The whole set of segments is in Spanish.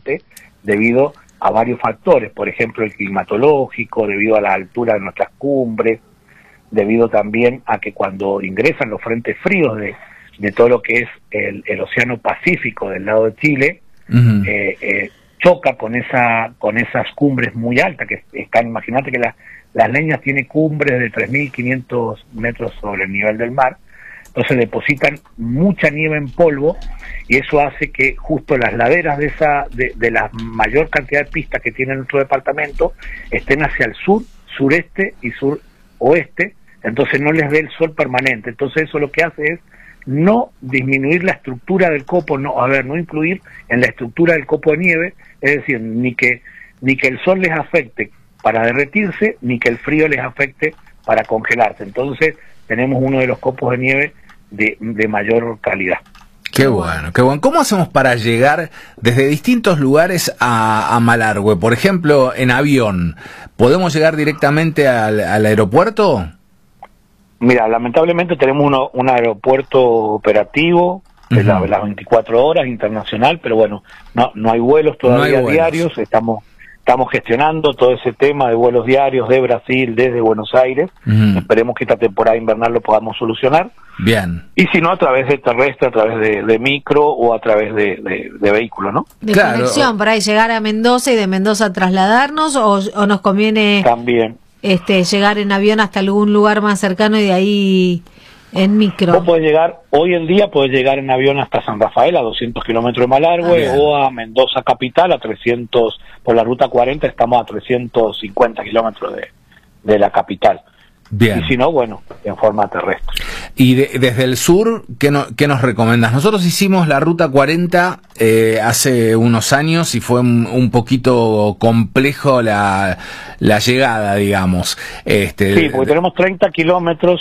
importante debido a varios factores, por ejemplo el climatológico, debido a la altura de nuestras cumbres, debido también a que cuando ingresan los frentes fríos de todo lo que es el Océano Pacífico del lado de Chile, choca con esas cumbres muy altas que están. Imagínate que las Leñas tiene cumbres de 3.500 metros sobre el nivel del mar, entonces depositan mucha nieve en polvo, y eso hace que justo las laderas de la mayor cantidad de pistas que tiene nuestro departamento estén hacia el sur, sureste y suroeste, entonces no les dé el sol permanente. Entonces eso lo que hace es no disminuir la estructura del copo, no influir en la estructura del copo de nieve, es decir, ni que el sol les afecte para derretirse, ni que el frío les afecte para congelarse. Entonces tenemos uno de los copos de nieve de mayor calidad. Qué bueno, qué bueno. ¿Cómo hacemos para llegar desde distintos lugares a Malargüe? Por ejemplo, en avión, ¿podemos llegar directamente al aeropuerto? Mira, lamentablemente tenemos un aeropuerto operativo de las 24 horas, internacional, pero bueno, no hay vuelos todavía diarios. Estamos gestionando todo ese tema de vuelos diarios de Brasil, desde Buenos Aires. Esperemos que esta temporada invernal lo podamos solucionar. Bien. Y si no, a través de terrestre, a través de micro o a través de vehículo, ¿no? De conexión, para ahí llegar a Mendoza y de Mendoza trasladarnos, o nos conviene también llegar en avión hasta algún lugar más cercano y de ahí en micro. Vos podés llegar, hoy en día podés llegar en avión hasta San Rafael, a 200 kilómetros de Malargüe, o a Mendoza capital, a 300, por la ruta 40 estamos a 350 kilómetros de la capital. Bien. Y si no, bueno, en forma terrestre. Y desde el sur, ¿qué nos recomiendas? Nosotros hicimos la ruta 40 hace unos años y fue un poquito complejo la llegada, digamos. Sí, porque tenemos 30 kilómetros.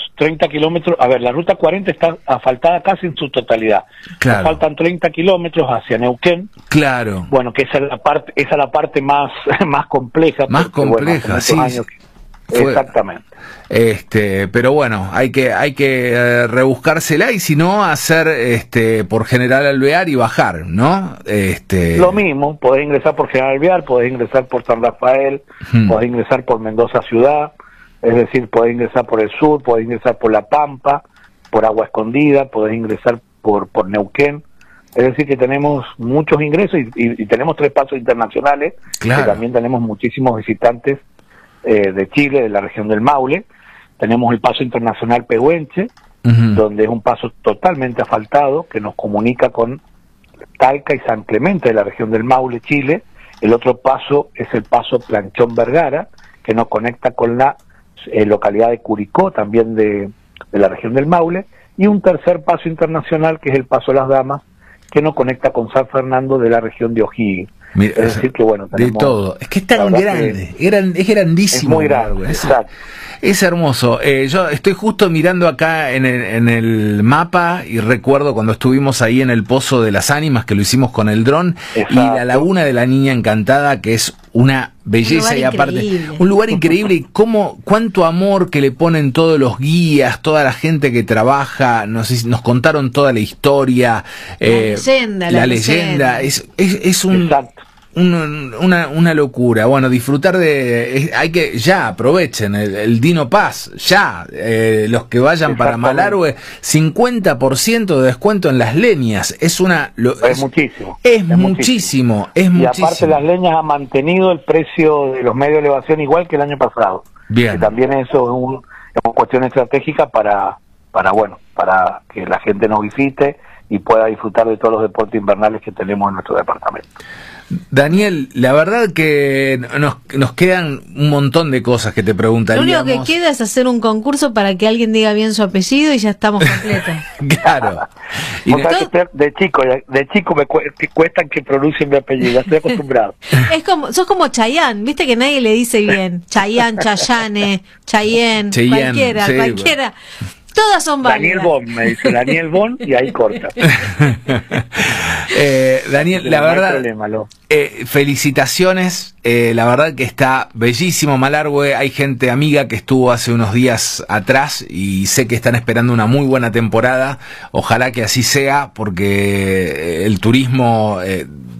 A ver, la ruta 40 está asfaltada casi en su totalidad. Claro. Nos faltan 30 kilómetros hacia Neuquén. Claro. Bueno, que esa es la parte más compleja. Más porque, compleja, bueno, sí. Exactamente. Pero bueno, hay que rebuscársela, y si no, hacer por General Alvear y bajar, ¿no? Lo mismo, podés ingresar por General Alvear, podés ingresar por San Rafael, podés ingresar por Mendoza ciudad, es decir, podés ingresar por el sur, podés ingresar por La Pampa, por Agua Escondida, podés ingresar por Neuquén. Es decir, que tenemos muchos ingresos y tenemos 3 pasos internacionales. Claro. Que también tenemos muchísimos visitantes de Chile, de la región del Maule. Tenemos el paso internacional Pehuenche, donde es un paso totalmente asfaltado que nos comunica con Talca y San Clemente de la región del Maule, Chile. El otro paso es el paso Planchón Vergara, que nos conecta con la localidad de Curicó, también de la región del Maule. Y un tercer paso internacional, que es el paso Las Damas, que nos conecta con San Fernando de la región de O'Higgins. Mira, es decir, que bueno, tenemos, de todo. Es que es tan grande, es grandísimo. Es muy grande, exacto. Es hermoso. Yo estoy justo mirando acá en el mapa y recuerdo cuando estuvimos ahí en el Pozo de las Ánimas, que lo hicimos con el dron, y la Laguna de la Niña Encantada, que es una belleza, y aparte un lugar increíble, y cuánto amor que le ponen todos los guías, toda la gente que trabaja. Nos contaron toda la historia, la leyenda. Es un... Exacto. Una locura. Bueno, disfrutar hay que, ya aprovechen el Dino Pass, ya, los que vayan para Malargüe, 50% de descuento en las leñas. Es muchísimo. Es muchísimo. Y aparte las leñas han mantenido el precio de los medios de elevación igual que el año pasado. Bien. Que también eso es una cuestión estratégica para que la gente nos visite y pueda disfrutar de todos los deportes invernales que tenemos en nuestro departamento. Daniel, la verdad que nos quedan un montón de cosas que te preguntaríamos. Lo único que queda es hacer un concurso para que alguien diga bien su apellido y ya estamos completos. Claro. Y de chico me cuestan que pronuncien mi apellido, ya estoy acostumbrado. Sos como Chayanne, viste que nadie le dice bien. Chayanne, Chayane, Chayenne, cualquiera. Todas son válidas. Daniel Bon, me dice Daniel Bon, y ahí corta. Daniel, la verdad, felicitaciones, la verdad que está bellísimo Malargüe. Hay gente amiga que estuvo hace unos días atrás y sé que están esperando una muy buena temporada. Ojalá que así sea, porque el turismo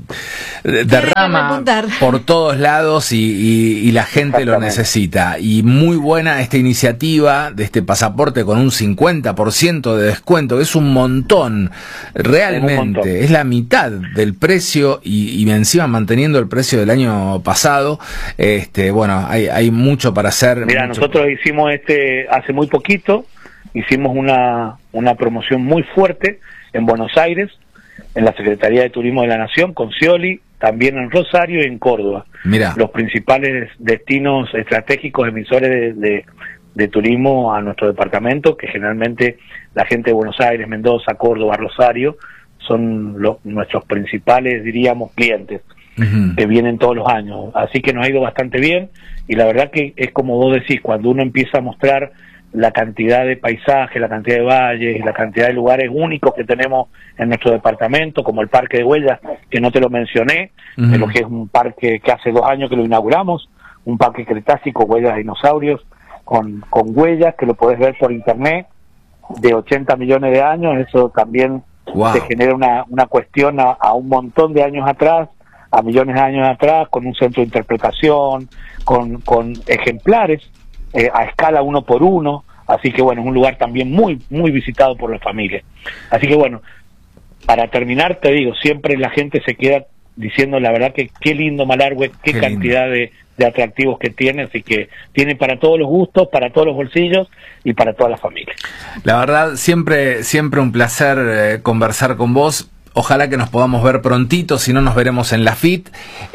derrama por todos lados y la gente lo necesita. Y muy buena esta iniciativa de este pasaporte con un 50% de descuento, es un montón, realmente, es la mitad del precio y encima manteniendo el precio del año pasado. Bueno, hay mucho para hacer. Mira, nosotros hicimos hace muy poquito, hicimos una promoción muy fuerte en Buenos Aires, en la Secretaría de Turismo de la Nación, con Scioli, también en Rosario y en Córdoba. Mirá. Los principales destinos estratégicos emisores de turismo a nuestro departamento, que generalmente la gente de Buenos Aires, Mendoza, Córdoba, Rosario, son nuestros principales, diríamos, clientes, que vienen todos los años. Así que nos ha ido bastante bien, y la verdad que es como vos decís, cuando uno empieza a mostrar la cantidad de paisajes, la cantidad de valles, la cantidad de lugares únicos que tenemos en nuestro departamento, como el Parque de Güellas, que no te lo mencioné, pero que es un parque que hace 2 años que lo inauguramos, un parque cretácico, huellas de dinosaurios, con huellas que lo podés ver por internet, de 80 millones de años. Eso también te genera una cuestión a un montón de años atrás, a millones de años atrás, con un centro de interpretación, con ejemplares a escala 1 por 1, así que bueno, es un lugar también muy muy visitado por las familias. Así que bueno, para terminar te digo, siempre la gente se queda diciendo la verdad que qué lindo Malargüe, qué cantidad de atractivos que tiene, así que tiene para todos los gustos, para todos los bolsillos y para todas las familias. La verdad, siempre un placer conversar con vos. Ojalá que nos podamos ver prontito, si no nos veremos en la FIT.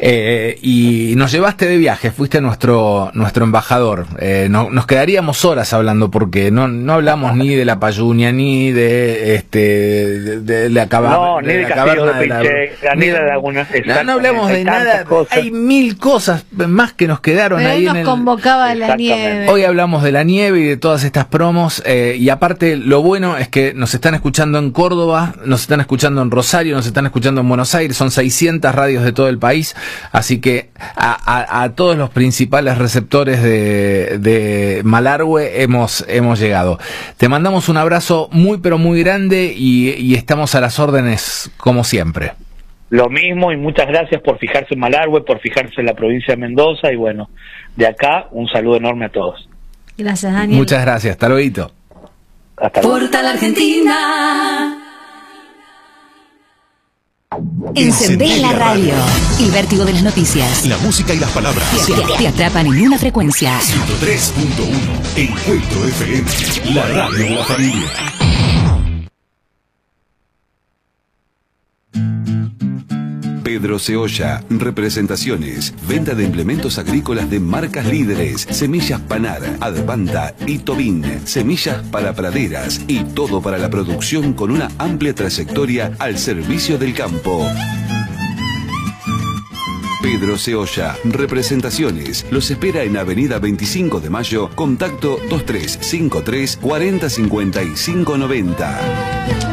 Y nos llevaste de viaje, fuiste nuestro embajador. Nos quedaríamos horas hablando, porque no hablamos ni de la Payunia, ni de la caverna. No, ni de Castillo de Peicheca, ni de la Laguna. No hablamos de nada. Hay 1000 cosas más que nos quedaron ahí. Nos convocaba la nieve. Hoy hablamos de la nieve y de todas estas promos. Y aparte, lo bueno es que nos están escuchando en Córdoba, nos están escuchando en Rosario, nos están escuchando en Buenos Aires, son 600 radios de todo el país, así que a todos los principales receptores de Malargüe hemos llegado. Te mandamos un abrazo muy pero muy grande y estamos a las órdenes como siempre. Lo mismo, y muchas gracias por fijarse en Malargüe, por fijarse en la provincia de Mendoza, y bueno, de acá un saludo enorme a todos. Gracias, Daniel. Muchas gracias, hasta luego. Hasta luego. Portal Argentina. Encendés la radio. El vértigo de las noticias. La música y las palabras. Te atrapan en una frecuencia. 103.1 Encuentro FM. La radio de la familia. Pedro Ceolla, representaciones, venta de implementos agrícolas de marcas líderes, semillas Panar, Advanta y Tobin, semillas para praderas y todo para la producción con una amplia trayectoria al servicio del campo. Pedro Ceolla, representaciones, los espera en Avenida 25 de Mayo, contacto 2353 405590.